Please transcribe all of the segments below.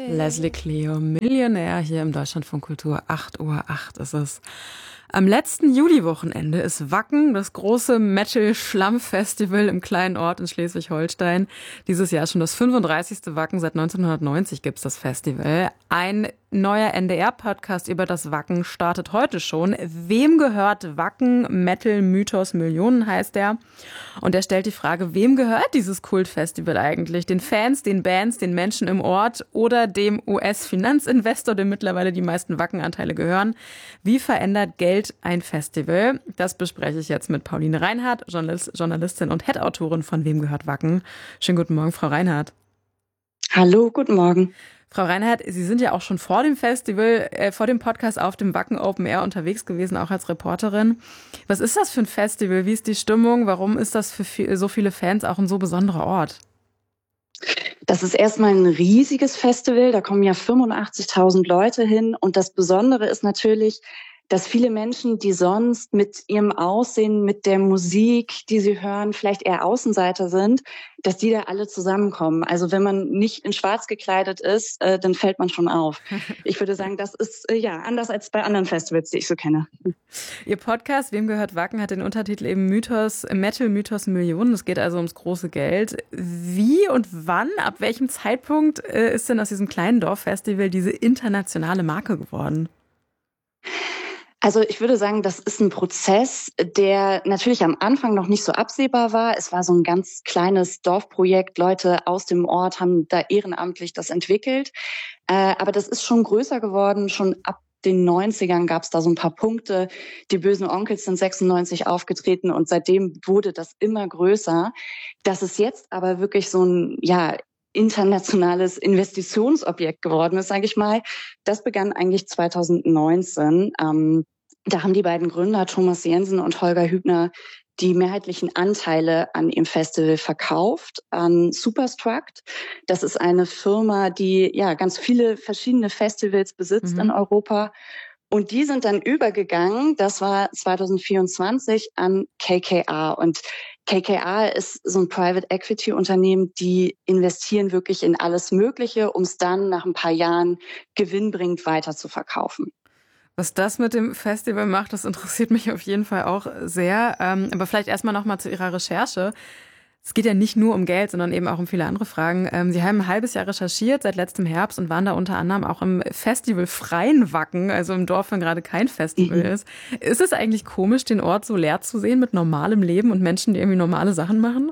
Leslie Clio, Millionär hier im Deutschlandfunk Kultur. 8:08 Uhr ist es. Am letzten Juli-Wochenende ist Wacken, das große Metal-Schlamm-Festival im kleinen Ort in Schleswig-Holstein. Dieses Jahr schon das 35. Wacken. Seit 1990 gibt's das Festival. Ein neuer NDR-Podcast über das Wacken startet heute schon. Wem gehört Wacken? Metal-Mythos Millionen heißt er. Und er stellt die Frage, wem gehört dieses Kultfestival eigentlich? Den Fans, den Bands, den Menschen im Ort oder dem US-Finanzinvestor, dem mittlerweile die meisten Wacken-Anteile gehören? Wie verändert Geld ein Festival? Das bespreche ich jetzt mit Pauline Reinhardt, Journalistin und Head-Autorin von Wem gehört Wacken? Schönen guten Morgen, Frau Reinhardt. Hallo, guten Morgen. Frau Reinhardt, Sie sind ja auch schon vor dem Festival, vor dem Podcast auf dem Wacken Open Air unterwegs gewesen, auch als Reporterin. Was ist das für ein Festival? Wie ist die Stimmung? Warum ist das für so viele Fans auch ein so besonderer Ort? Das ist erstmal ein riesiges Festival, da kommen ja 85.000 Leute hin. Und das Besondere ist natürlich, dass viele Menschen, die sonst mit ihrem Aussehen, mit der Musik, die sie hören, vielleicht eher Außenseiter sind, dass die da alle zusammenkommen. Also wenn man nicht in Schwarz gekleidet ist, dann fällt man schon auf. Ich würde sagen, das ist anders als bei anderen Festivals, die ich so kenne. Ihr Podcast, Wem gehört Wacken, hat den Untertitel eben Metal-Mythos Millionen. Es geht also ums große Geld. Wie und wann, ab welchem Zeitpunkt ist denn aus diesem kleinen Dorffestival diese internationale Marke geworden? Also ich würde sagen, das ist ein Prozess, der natürlich am Anfang noch nicht so absehbar war. Es war so ein ganz kleines Dorfprojekt. Leute aus dem Ort haben da ehrenamtlich das entwickelt. Aber das ist schon größer geworden. Schon ab den 90ern gab es da so ein paar Punkte. Die bösen Onkels sind 96 aufgetreten und seitdem wurde das immer größer. Dass es jetzt aber wirklich so ein, internationales Investitionsobjekt geworden ist, sage ich mal. Das begann eigentlich 2019. Da haben die beiden Gründer, Thomas Jensen und Holger Hübner, die mehrheitlichen Anteile an ihrem Festival verkauft an Superstruct. Das ist eine Firma, die ganz viele verschiedene Festivals besitzt in Europa. Und die sind dann übergegangen, das war 2024, an KKR. Und KKR ist so ein Private Equity Unternehmen, die investieren wirklich in alles Mögliche, um es dann nach ein paar Jahren gewinnbringend weiter zu verkaufen. Was das mit dem Festival macht, das interessiert mich auf jeden Fall auch sehr. Aber vielleicht erstmal nochmal zu Ihrer Recherche. Es geht ja nicht nur um Geld, sondern eben auch um viele andere Fragen. Sie haben ein halbes Jahr recherchiert seit letztem Herbst und waren da unter anderem auch im Festival Freien Wacken, also im Dorf, wenn gerade kein Festival ist. Ist es eigentlich komisch, den Ort so leer zu sehen mit normalem Leben und Menschen, die irgendwie normale Sachen machen?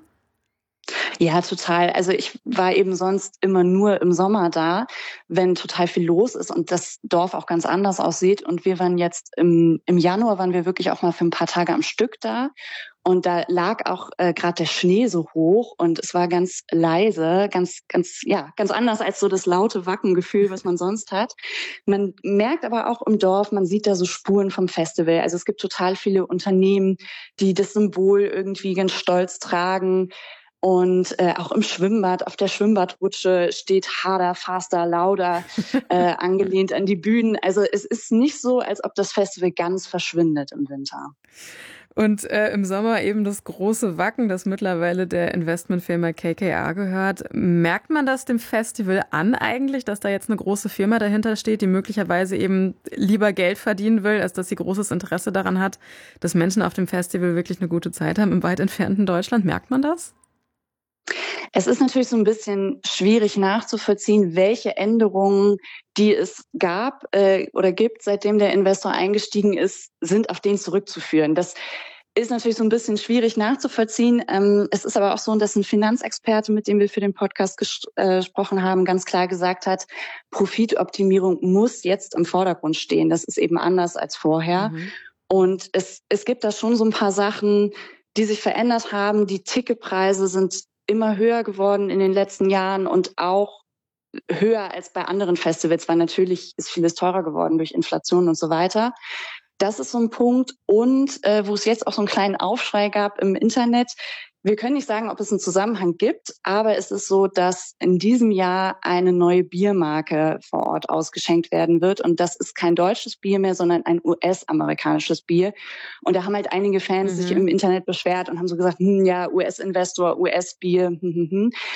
Ja, total. Also ich war eben sonst immer nur im Sommer da, wenn total viel los ist und das Dorf auch ganz anders aussieht. Und wir waren jetzt im Januar, waren wir wirklich auch mal für ein paar Tage am Stück da. Und da lag auch gerade der Schnee so hoch und es war ganz leise, ganz anders als so das laute Wackengefühl, was man sonst hat. Man merkt aber auch im Dorf, man sieht da so Spuren vom Festival. Also es gibt total viele Unternehmen, die das Symbol irgendwie ganz stolz tragen. Und auch im Schwimmbad, auf der Schwimmbadrutsche steht harder, faster, lauter, angelehnt an die Bühnen. Also es ist nicht so, als ob das Festival ganz verschwindet im Winter. Und im Sommer eben das große Wacken, das mittlerweile der Investmentfirma KKR gehört. Merkt man das dem Festival an eigentlich, dass da jetzt eine große Firma dahinter steht, die möglicherweise eben lieber Geld verdienen will, als dass sie großes Interesse daran hat, dass Menschen auf dem Festival wirklich eine gute Zeit haben im weit entfernten Deutschland? Merkt man das? Es ist natürlich so ein bisschen schwierig nachzuvollziehen, welche Änderungen, die es gab oder gibt, seitdem der Investor eingestiegen ist, sind auf den zurückzuführen. Das ist natürlich so ein bisschen schwierig nachzuvollziehen. Es ist aber auch so, dass ein Finanzexperte, mit dem wir für den Podcast gesprochen haben, ganz klar gesagt hat, Profitoptimierung muss jetzt im Vordergrund stehen. Das ist eben anders als vorher. Und es gibt da schon so ein paar Sachen, die sich verändert haben. Die Ticketpreise sind immer höher geworden in den letzten Jahren und auch höher als bei anderen Festivals, weil natürlich ist vieles teurer geworden durch Inflation und so weiter. Das ist so ein Punkt. Und wo es jetzt auch so einen kleinen Aufschrei gab im Internet. Wir können nicht sagen, ob es einen Zusammenhang gibt, aber es ist so, dass in diesem Jahr eine neue Biermarke vor Ort ausgeschenkt werden wird. Und das ist kein deutsches Bier mehr, sondern ein US-amerikanisches Bier. Und da haben halt einige Fans sich im Internet beschwert und haben so gesagt, US-Investor, US-Bier,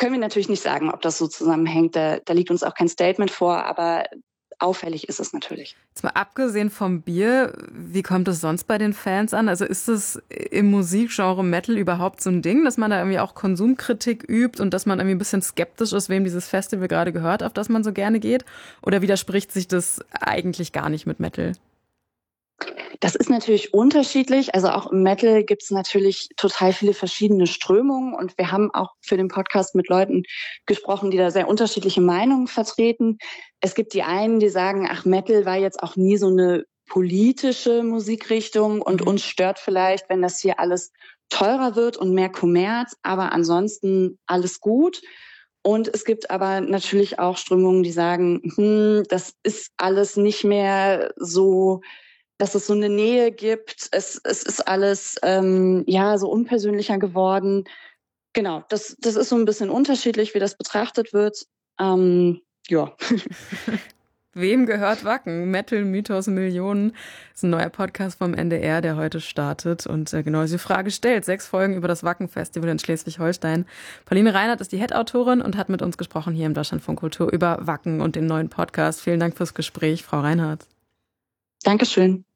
können wir natürlich nicht sagen, ob das so zusammenhängt. Da liegt uns auch kein Statement vor, aber auffällig ist es natürlich. Jetzt mal abgesehen vom Bier, wie kommt es sonst bei den Fans an? Also ist es im Musikgenre Metal überhaupt so ein Ding, dass man da irgendwie auch Konsumkritik übt und dass man irgendwie ein bisschen skeptisch ist, wem dieses Festival gerade gehört, auf das man so gerne geht? Oder widerspricht sich das eigentlich gar nicht mit Metal? Das ist natürlich unterschiedlich. Also auch im Metal gibt es natürlich total viele verschiedene Strömungen. Und wir haben auch für den Podcast mit Leuten gesprochen, die da sehr unterschiedliche Meinungen vertreten. Es gibt die einen, die sagen, ach, Metal war jetzt auch nie so eine politische Musikrichtung und uns stört vielleicht, wenn das hier alles teurer wird und mehr Kommerz, aber ansonsten alles gut. Und es gibt aber natürlich auch Strömungen, die sagen, das ist alles nicht mehr so, dass es so eine Nähe gibt. Es ist alles so unpersönlicher geworden. Genau, das ist so ein bisschen unterschiedlich, wie das betrachtet wird. Ja. Wem gehört Wacken? Metal, Mythos, Millionen. Das ist ein neuer Podcast vom NDR, der heute startet und genau diese Frage stellt. 6 Folgen über das Wacken-Festival in Schleswig-Holstein. Pauline Reinhardt ist die Head-Autorin und hat mit uns gesprochen hier im Deutschlandfunk Kultur über Wacken und den neuen Podcast. Vielen Dank fürs Gespräch, Frau Reinhardt. Dankeschön.